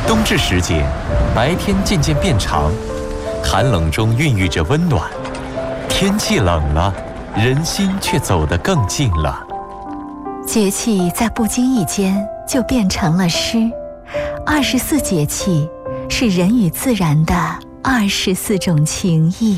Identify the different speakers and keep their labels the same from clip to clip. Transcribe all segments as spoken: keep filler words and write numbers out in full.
Speaker 1: 冬至时节，白天渐渐变长，寒冷中孕育着温暖。天气冷了，人心却走得更近了。
Speaker 2: 节气在不经意间就变成了诗。二十四节气是人与自然的二十四种情谊。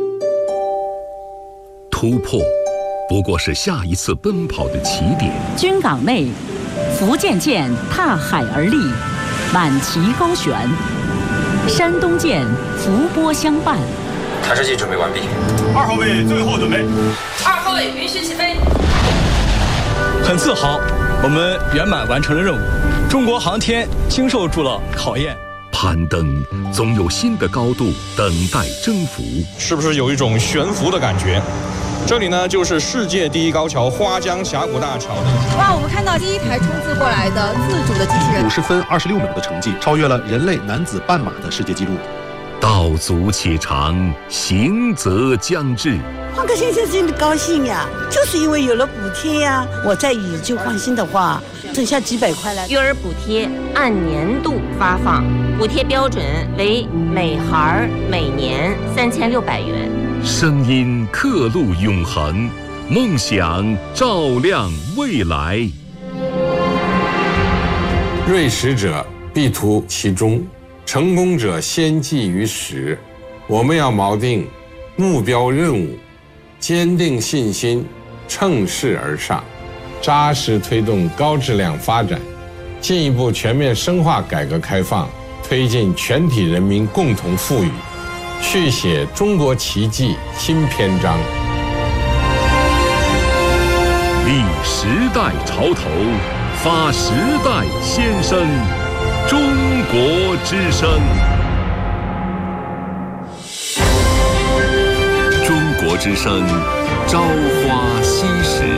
Speaker 3: 突破不过是下一次奔跑的起点。
Speaker 4: 军港内，福建舰踏海而立，满旗高悬；山东舰伏波相伴。
Speaker 5: 探视器准备完毕。
Speaker 6: 二号位最后准备。
Speaker 7: 二号位允许起飞。
Speaker 8: 很自豪，我们圆满完成了任务。中国航天经受住了考验。
Speaker 3: 攀登总有新的高度等待征服。
Speaker 6: 是不是有一种悬浮的感觉？这里呢，就是世界第一高桥花江峡谷大桥。
Speaker 7: 哇，我们看到第一台冲刺过来的自主的机器人，
Speaker 9: 五十分二十六秒的成绩，超越了人类男子半马的世界纪录。
Speaker 3: 道阻且长，行则将至。
Speaker 10: 换个先生真的高兴呀，就是因为有了补贴呀。我再以旧换新的话，剩下几百块了。
Speaker 11: 育儿补贴按年度发放，补贴标准为每孩每年三千六百元。
Speaker 3: 声音刻录永恒，梦想照亮未来。
Speaker 12: 锐识者必图其中，成功者先记于始。我们要锚定目标任务，坚定信心，乘势而上，扎实推动高质量发展，进一步全面深化改革开放，推进全体人民共同富裕，续写中国奇迹新篇章。
Speaker 3: 立时代潮头，发时代先声，中国之声。中国之声，朝花夕拾。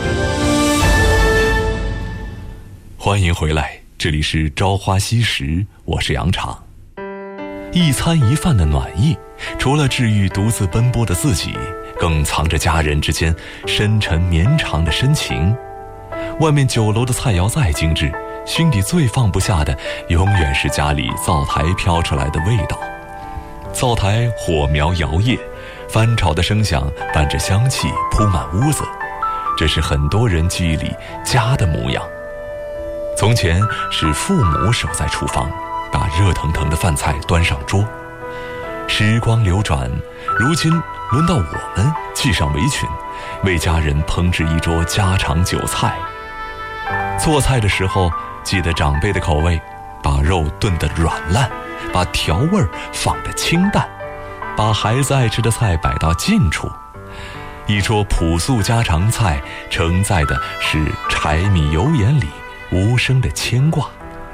Speaker 1: 欢迎回来，这里是朝花夕拾，我是杨昶。一餐一饭的暖意，除了治愈独自奔波的自己，更藏着家人之间深沉绵长的深情。外面酒楼的菜肴再精致，心底最放不下的永远是家里灶台飘出来的味道。灶台火苗摇曳，翻炒的声响伴着香气铺满屋子，这是很多人记忆里家的模样。从前是父母守在厨房，把热腾腾的饭菜端上桌。时光流转，如今轮到我们系上围裙，为家人烹制一桌家常酒菜。做菜的时候记得长辈的口味，把肉炖得软烂，把调味放得清淡，把孩子爱吃的菜摆到近处。一桌朴素家常菜承载的是柴米油盐里无声的牵挂。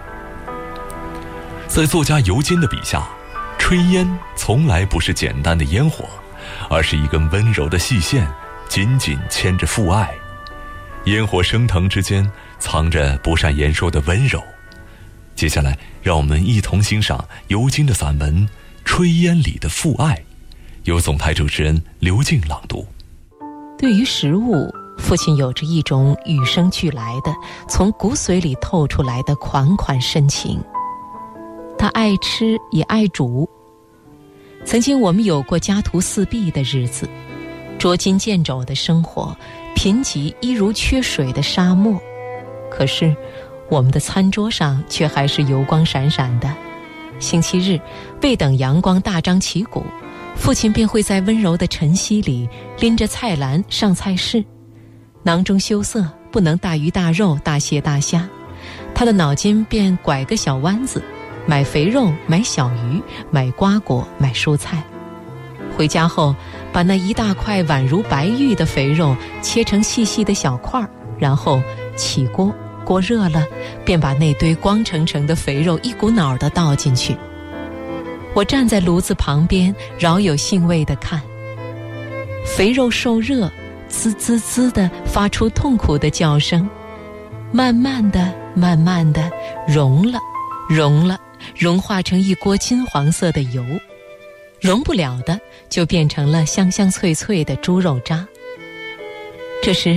Speaker 1: 在作家尤金的笔下，炊烟从来不是简单的烟火，而是一根温柔的细线，紧紧牵着父爱。烟火升腾之间，藏着不善言说的温柔。接下来让我们一同欣赏尤金的散文《炊烟里的父爱》，由总台主持人刘静朗读。
Speaker 13: 对于食物，父亲有着一种与生俱来的从骨髓里透出来的款款深情。他爱吃也爱煮。曾经我们有过家徒四壁的日子，捉襟见肘的生活，贫瘠一如缺水的沙漠。可是我们的餐桌上却还是油光闪闪的。星期日未等阳光大张旗鼓，父亲便会在温柔的晨曦里拎着菜篮上菜市，囊中羞涩，不能大鱼大肉大蟹大虾，他的脑筋便拐个小弯子，买肥肉，买小鱼，买瓜果，买蔬菜。回家后把那一大块宛如白玉的肥肉切成细细的小块，然后起锅，锅热了便把那堆光澄澄的肥肉一股脑地倒进去。我站在炉子旁边，饶有兴味地看，肥肉受热，滋滋滋地发出痛苦的叫声，慢慢地慢慢地融了融了融化成一锅金黄色的油，融不了的就变成了香香脆脆的猪肉渣。这时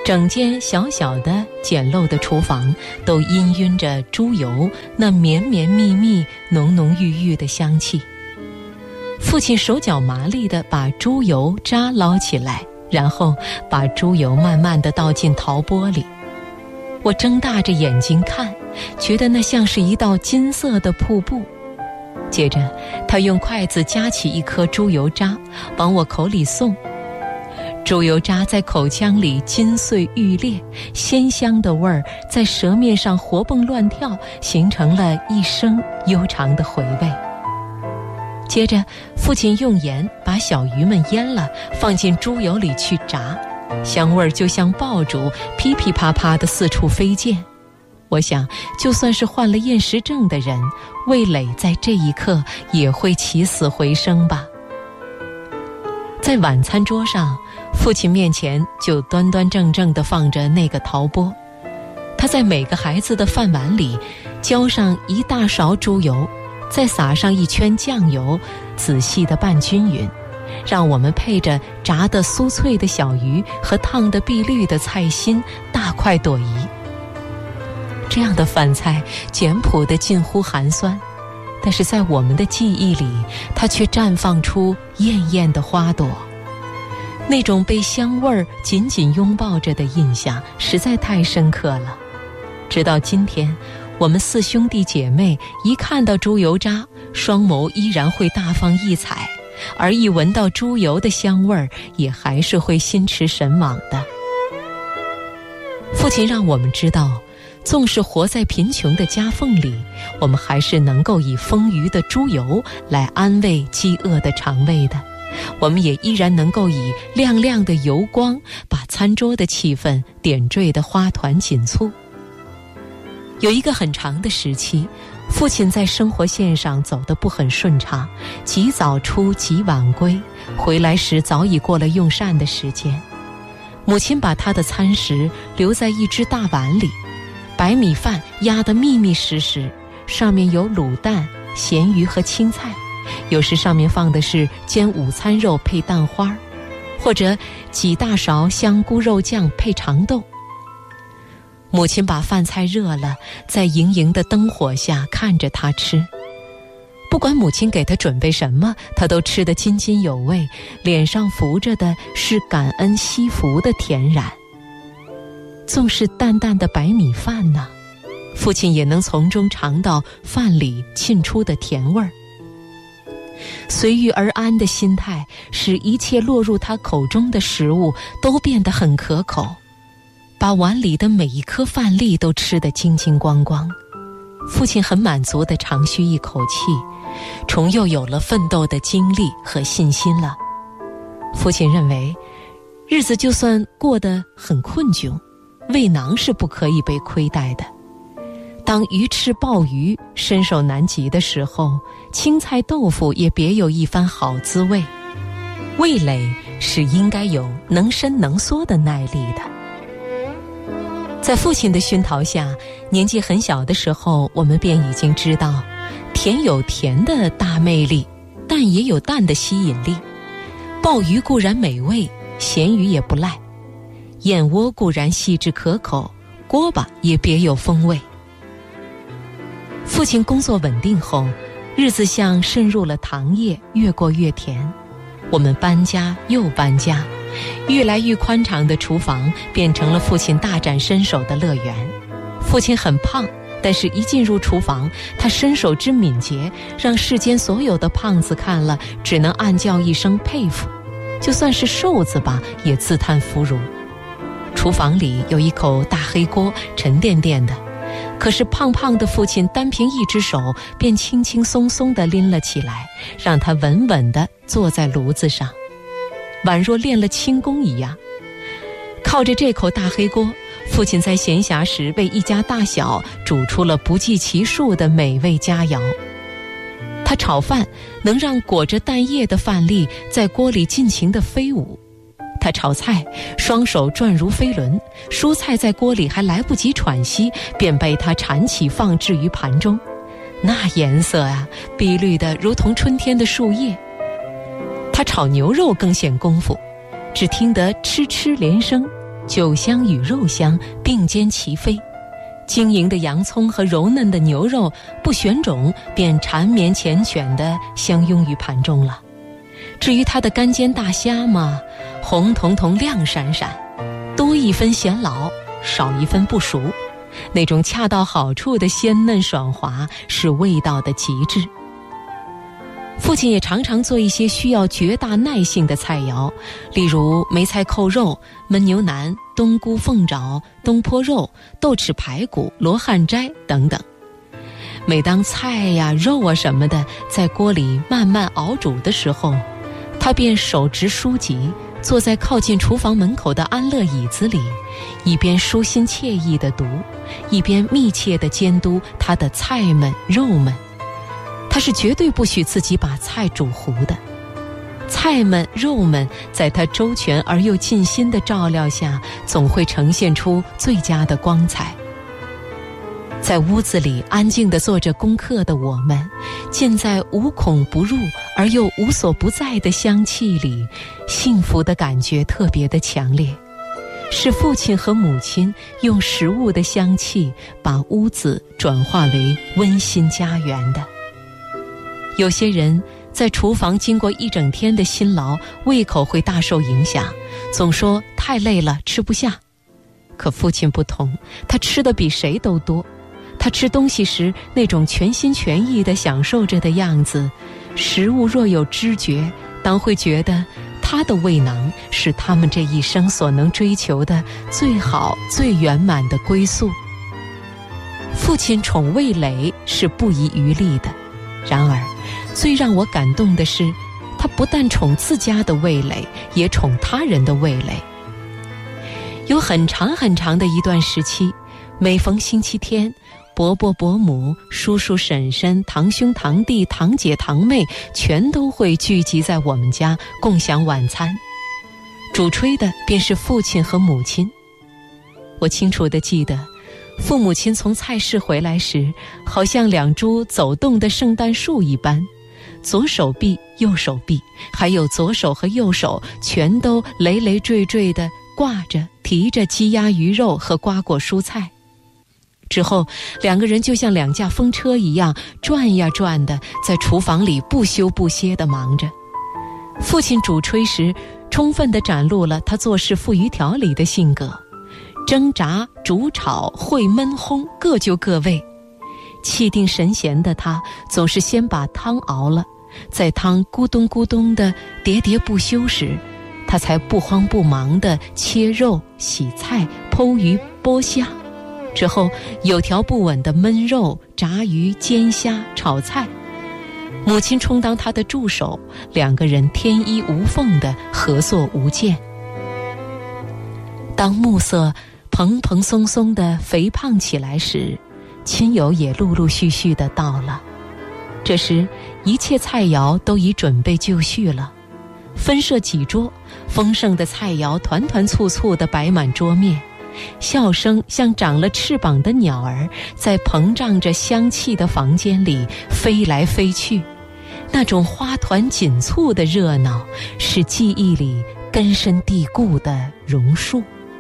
Speaker 13: 整间小小的简陋的厨房都氤氲着猪油那绵绵密密浓浓郁郁的香气。父亲手脚麻利地把猪油渣捞起来，然后把猪油慢慢地倒进陶钵里。我睁大着眼睛看，觉得那像是一道金色的瀑布。接着他用筷子夹起一颗猪油渣往我口里送，猪油渣在口腔里金穗欲裂，鲜香的味儿在舌面上活蹦乱跳，形成了一生悠长的回味。接着父亲用盐把小鱼们腌了，放进猪油里去炸，香味儿就像爆竹噼噼啪啪地四处飞溅。我想就算是患了厌食症的人，味蕾在这一刻也会起死回生吧。在晚餐桌上，父亲面前就端端正正地放着那个陶钵，他在每个孩子的饭碗里浇上一大勺猪油，再撒上一圈酱油，仔细地拌均匀，让我们配着炸得酥脆的小鱼和烫得碧绿的菜心大快朵颐。这样的饭菜简朴得近乎寒酸，但是在我们的记忆里，它却绽放出艳艳的花朵。那种被香味儿紧紧拥抱着的印象实在太深刻了。直到今天，我们四兄弟姐妹一看到猪油渣，双眸依然会大放异彩，而一闻到猪油的香味儿，也还是会心驰神往的。父亲让我们知道，纵是活在贫穷的夹缝里，我们还是能够以丰腴的猪油来安慰饥饿的肠胃的。我们也依然能够以亮亮的油光把餐桌的气氛点缀得花团锦簇。有一个很长的时期，父亲在生活线上走得不很顺畅，极早出极晚归，回来时早已过了用膳的时间。母亲把他的餐食留在一只大碗里，白米饭压得密密实实，上面有卤蛋、咸鱼和青菜，有时上面放的是煎午餐肉配蛋花，或者几大勺香菇肉酱配长豆。母亲把饭菜热了，在盈盈的灯火下看着他吃。不管母亲给他准备什么，他都吃得津津有味，脸上浮着的是感恩惜福的恬然。纵是淡淡的白米饭呢，父亲也能从中尝到饭里沁出的甜味儿。随遇而安的心态，使一切落入他口中的食物都变得很可口，把碗里的每一颗饭粒都吃得精精光光。父亲很满足地长吁一口气，重又有了奋斗的精力和信心了。父亲认为，日子就算过得很困窘，胃囊是不可以被亏待的。当鱼翅鲍鱼伸手难及的时候，青菜豆腐也别有一番好滋味。味蕾是应该有能伸能缩的耐力的。在父亲的熏陶下，年纪很小的时候，我们便已经知道，甜有甜的大魅力，淡也有淡的吸引力。鲍鱼固然美味，咸鱼也不赖；燕窝固然细致可口，锅巴也别有风味。父亲工作稳定后，日子像渗入了糖液，越过越甜。我们搬家又搬家，愈来愈宽敞的厨房变成了父亲大展身手的乐园。父亲很胖，但是一进入厨房，他身手之敏捷，让世间所有的胖子看了只能暗叫一声佩服，就算是瘦子吧，也自叹弗如。厨房里有一口大黑锅，沉甸甸的，可是胖胖的父亲单凭一只手便轻轻松松地拎了起来，让他稳稳地坐在炉子上，宛若练了轻功一样。靠着这口大黑锅，父亲在闲暇时为一家大小煮出了不计其数的美味佳肴。他炒饭能让裹着蛋液的饭粒在锅里尽情地飞舞，他炒菜双手转如飞轮，蔬菜在锅里还来不及喘息，便被他铲起放置于盘中，那颜色啊，碧绿的如同春天的树叶。他炒牛肉更显功夫，只听得哧哧连声， 酒香与肉香并肩齐飞，晶莹的洋葱和柔嫩的牛肉不选种便缠绵缱绻地相拥于盘中了。至于它的干煎大虾嘛，红彤彤亮闪闪，多一分显老，少一分不熟，那种恰到好处的鲜嫩爽滑是味道的极致。父亲也常常做一些需要绝大耐性的菜肴，例如梅菜扣肉、焖牛腩、冬菇凤爪、东坡肉、豆豉排骨、罗汉斋等等。每当菜呀、肉啊什么的在锅里慢慢熬煮的时候，他便手执书籍，坐在靠近厨房门口的安乐椅子里，一边舒心惬意地读，一边密切地监督他的菜们肉们。他是绝对不许自己把菜煮糊的，菜们肉们在他周全而又尽心的照料下，总会呈现出最佳的光彩。在屋子里安静地做着功课的我们，浸在无孔不入而又无所不在的香气里，幸福的感觉特别的强烈，是父亲和母亲用食物的香气把屋子转化为温馨家园的。有些人在厨房经过一整天的辛劳，胃口会大受影响，总说太累了吃不下。可父亲不同，他吃的比谁都多，他吃东西时那种全心全意地享受着的样子，食物若有知觉，当会觉得他的胃囊是他们这一生所能追求的最好最圆满的归宿。父亲宠味蕾是不遗余力的，然而最让我感动的是，他不但宠自家的味蕾，也宠他人的味蕾。有很长很长的一段时期，每逢星期天，伯伯伯母、叔叔婶婶、堂兄堂弟、堂姐堂妹全都会聚集在我们家共享晚餐，主炊的便是父亲和母亲。我清楚地记得，父母亲从菜市回来时，好像两株走动的圣诞树一般，左手臂右手臂还有左手和右手全都累累赘赘地挂着提着鸡鸭鱼肉和瓜果蔬菜。之后两个人就像两架风车一样转呀转的，在厨房里不休不歇地忙着。父亲主炊时，充分地展露了他做事富于条理的性格，蒸炸煮炒烩焖烘各就各位。气定神闲的他总是先把汤熬了，在汤咕咚咕咚的喋喋不休时，他才不慌不忙地切肉洗菜剖鱼剥虾，之后有条不紊地焖肉炸鱼煎虾炒菜。母亲充当他的助手，两个人天衣无缝地合作无间。当暮色蓬蓬松松地肥胖起来时，亲友也陆陆续续地到了。这时一切菜肴都已准备就绪了，分设几桌，丰盛的菜肴团团簇簇地摆满桌面，笑声像长了翅膀的鸟儿在膨胀着香气的房间里飞来飞去，那种花团锦簇的热闹是记忆里根深蒂固的榕树。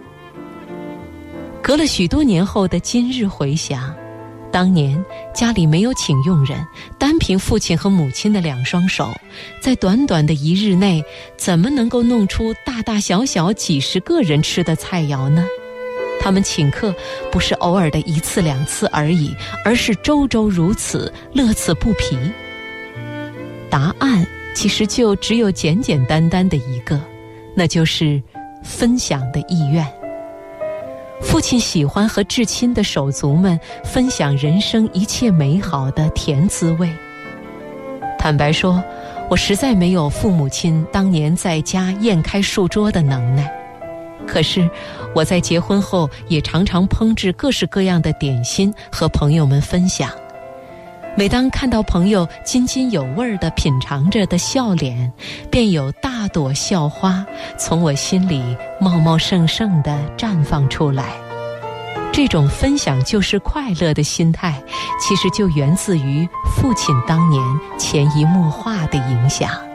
Speaker 13: 隔了许多年后的今日回想，当年家里没有请佣人，单凭父亲和母亲的两双手，在短短的一日内，怎么能够弄出大大小小几十个人吃的菜肴呢？他们请客不是偶尔的一次两次而已，而是周周如此，乐此不疲。答案其实就只有简简单单的一个，那就是分享的意愿。父亲喜欢和至亲的手足们分享人生一切美好的甜滋味。坦白说，我实在没有父母亲当年在家宴开数桌的能耐，可是我在结婚后也常常烹制各式各样的点心和朋友们分享。每当看到朋友津津有味地品尝着的笑脸，便有大朵笑花从我心里茂茂盛盛地绽放出来。这种分享就是快乐的心态，其实就源自于父亲当年潜移默化的影响。